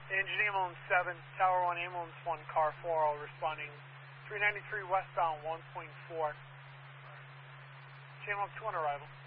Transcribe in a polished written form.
Engine ambulance 7, Tower 1, ambulance 1, car 4, all responding 393 westbound 1.4. Channel 2 on arrival.